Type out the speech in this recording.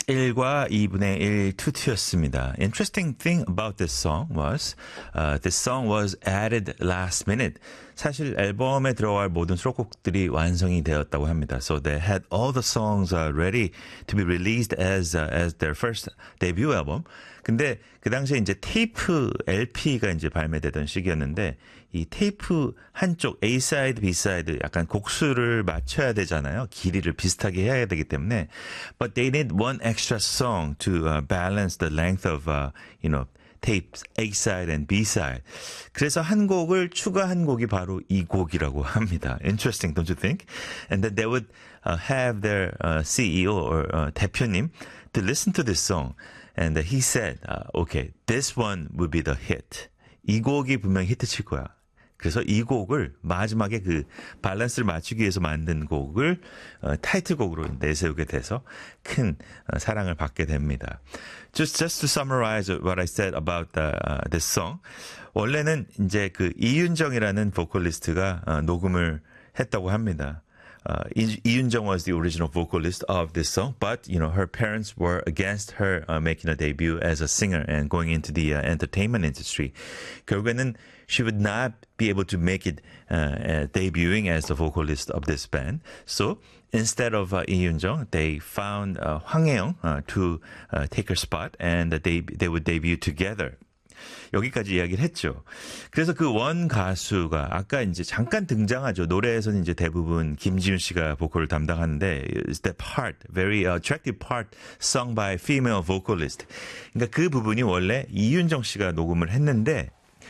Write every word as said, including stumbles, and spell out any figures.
일과 이분의 일 투투였습니다. Interesting thing about this song was uh, this song was added last minute. 사실 앨범에 들어갈 모든 수록곡들이 완성이 되었다고 합니다. So they had all the songs uh, ready to be released as uh, as their first debut album. 근데 그 당시에 이제 테이프 엘피가 이제 발매되던 시기였는데 이 테이프 한쪽 A 사이드, B 사이드 약간 곡수를 맞춰야 되잖아요. 길이를 비슷하게 해야 되기 때문에 but they need one extra song to uh, balance the length of uh, you know tapes A side and B side. 그래서 한 곡을 추가한 곡이 바로 이 곡이라고 합니다. Interesting, don't you think? And then they would uh, have their uh, C E O or uh, 대표님 to listen to this song. And he said, uh, okay, this one will be the hit. 이 곡이 분명히 히트 칠 거야. 그래서 이 곡을 마지막에 그 밸런스를 맞추기 위해서 만든 곡을 어, 타이틀곡으로 내세우게 돼서 큰 어, 사랑을 받게 됩니다. Just just to summarize what I said about the, uh, this song. 원래는 이제 그 이윤정이라는 보컬리스트가 어, 녹음을 했다고 합니다. Uh, 이윤정 was the original vocalist of this song, but you know her parents were against her uh, making a debut as a singer and going into the uh, entertainment industry. 결국에는 she would not be able to make it uh, uh, debuting as the vocalist of this band. So instead of uh, 이윤정, they found uh, 황혜영 uh, to uh, take her spot, and they they would debut together. 여기까지 이야기를 했죠. 그래서 그 원 가수가 아까 이제 잠깐 등장하죠. 노래에서는 이제 대부분 김지훈 씨가 보컬을 담당하는데 is that part, very attractive part sung by female vocalist. 그러니까 그 부분이 원래 이윤정 씨가 녹음을 했는데